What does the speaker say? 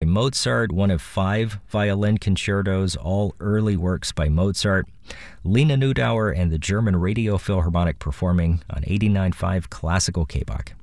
Mozart, one of 5 violin concertos, all early works by Mozart. Lena Neudauer and the German Radio Philharmonic performing on 89.5 Classical KBach.